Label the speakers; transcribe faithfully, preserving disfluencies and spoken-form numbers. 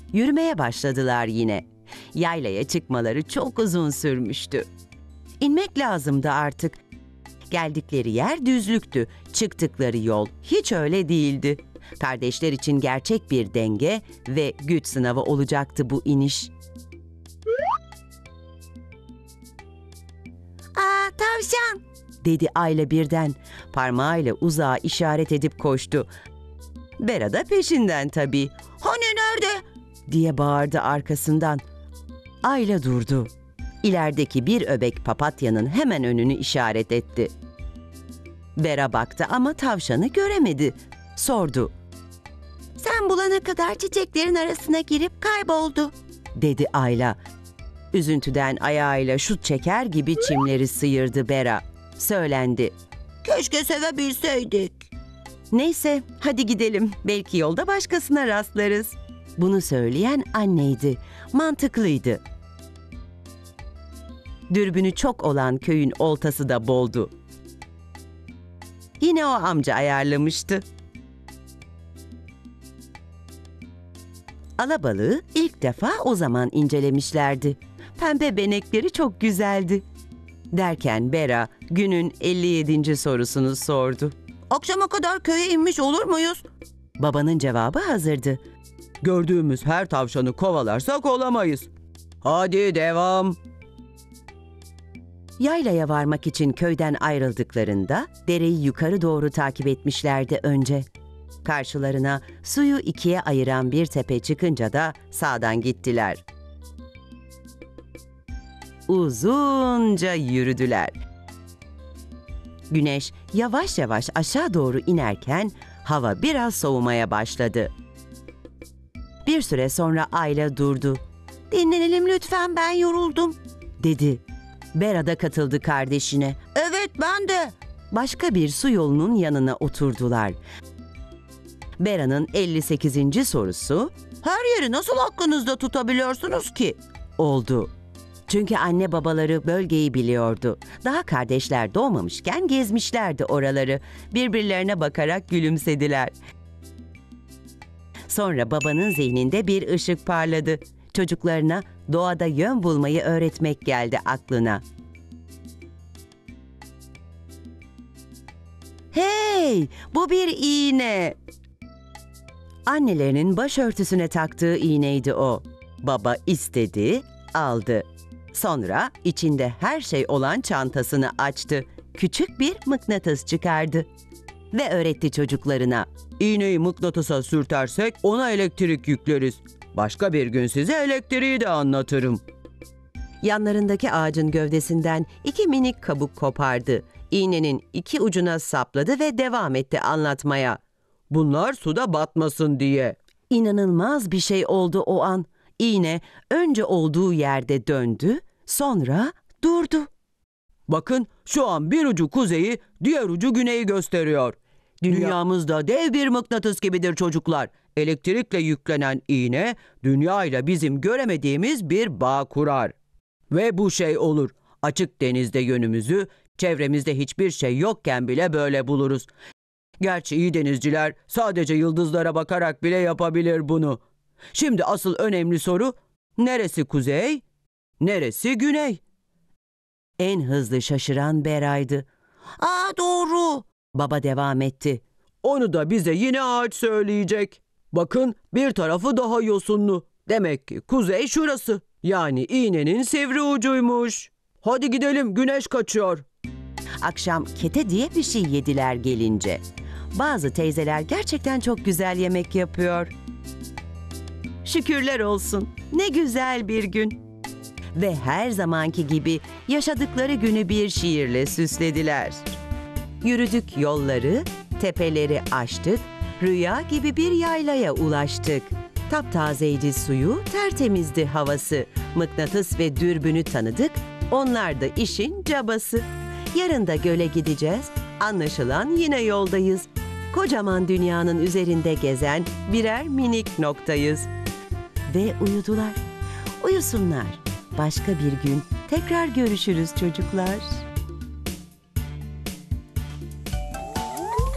Speaker 1: Yürümeye başladılar yine. Yaylaya çıkmaları çok uzun sürmüştü. İnmek lazımdı artık. Geldikleri yer düzlüktü. Çıktıkları yol hiç öyle değildi. Kardeşler için gerçek bir denge ve güç sınavı olacaktı bu iniş.
Speaker 2: Aa, tavşan!
Speaker 1: Dedi Ayla birden. Parmağıyla uzağa işaret edip koştu. Bera da peşinden tabii.
Speaker 2: Hani nerede?
Speaker 1: Diye bağırdı arkasından. Ayla durdu. İlerideki bir öbek papatyanın hemen önünü işaret etti. Bera baktı ama tavşanı göremedi. Sordu.
Speaker 2: Sen bulana kadar çiçeklerin arasına girip kayboldu,
Speaker 1: dedi Ayla. Üzüntüden ayağıyla şut çeker gibi çimleri sıyırdı Bera. Söylendi.
Speaker 2: Keşke sevebilseydik.
Speaker 1: Neyse, hadi gidelim. Belki yolda başkasına rastlarız. Bunu söyleyen anneydi. Mantıklıydı. Dürbünü çok olan köyün oltası da boldu. Yine o amca ayarlamıştı. Alabalığı ilk defa o zaman incelemişlerdi. Pembe benekleri çok güzeldi. Derken Bera günün elli yedinci sorusunu sordu.
Speaker 2: Akşama kadar köye inmiş olur muyuz?
Speaker 1: Babanın cevabı hazırdı.
Speaker 3: Gördüğümüz her tavşanı kovalarsak olamayız. Hadi devam.
Speaker 1: Yaylaya varmak için köyden ayrıldıklarında dereyi yukarı doğru takip etmişlerdi önce. Karşılarına suyu ikiye ayıran bir tepe çıkınca da sağdan gittiler. Uzunca yürüdüler. Güneş yavaş yavaş aşağı doğru inerken hava biraz soğumaya başladı. Bir süre sonra Ayla durdu.
Speaker 2: Dinlenelim lütfen, ben yoruldum,
Speaker 1: dedi. Bera da katıldı kardeşine.
Speaker 2: Evet, ben de.
Speaker 1: Başka bir su yolunun yanına oturdular. Bera'nın elli sekizinci sorusu,
Speaker 2: Her yeri nasıl aklınızda tutabiliyorsunuz ki?
Speaker 1: oldu. Çünkü anne babaları bölgeyi biliyordu. Daha kardeşler doğmamışken gezmişlerdi oraları. Birbirlerine bakarak gülümsediler. Sonra babanın zihninde bir ışık parladı. Çocuklarına doğada yön bulmayı öğretmek geldi aklına. Hey, bu bir iğne. Annelerinin başörtüsüne taktığı iğneydi o. Baba istedi, aldı. Sonra içinde her şey olan çantasını açtı. Küçük bir mıknatıs çıkardı. Ve öğretti çocuklarına.
Speaker 3: İğneyi mıknatısa sürtersek ona elektrik yükleriz. Başka bir gün size elektriği de anlatırım.
Speaker 1: Yanlarındaki ağacın gövdesinden iki minik kabuk kopardı. İğnenin iki ucuna sapladı ve devam etti anlatmaya.
Speaker 3: Bunlar suda batmasın diye.
Speaker 1: İnanılmaz bir şey oldu o an. İğne önce olduğu yerde döndü, sonra durdu.
Speaker 3: Bakın şu an bir ucu kuzeyi, diğer ucu güneyi gösteriyor. Dünyamız da dev bir mıknatıs gibidir çocuklar. Elektrikle yüklenen iğne, dünya ile bizim göremediğimiz bir bağ kurar. Ve bu şey olur. Açık denizde yönümüzü, çevremizde hiçbir şey yokken bile böyle buluruz. Gerçi iyi denizciler sadece yıldızlara bakarak bile yapabilir bunu. Şimdi asıl önemli soru, neresi kuzey, neresi güney?
Speaker 1: En hızlı şaşıran Bera'ydı.
Speaker 2: Aa, doğru.
Speaker 1: Baba devam etti.
Speaker 3: Onu da bize yine ağaç söyleyecek. Bakın bir tarafı daha yosunlu. Demek ki kuzey şurası. Yani iğnenin sivri ucuymuş. Hadi gidelim, güneş kaçıyor.
Speaker 1: Akşam kete diye bir şey yediler gelince. Bazı teyzeler gerçekten çok güzel yemek yapıyor. Şükürler olsun. Ne güzel bir gün. Ve her zamanki gibi yaşadıkları günü bir şiirle süslediler. Yürüdük yolları, tepeleri aştık, rüya gibi bir yaylaya ulaştık. Taptazeydi suyu, tertemizdi havası. Mıknatıs ve dürbünü tanıdık, onlar da işin cabası. Yarın da göle gideceğiz, anlaşılan yine yoldayız. Kocaman dünyanın üzerinde gezen birer minik noktayız. Ve uyudular. Uyusunlar. Başka bir gün tekrar görüşürüz çocuklar.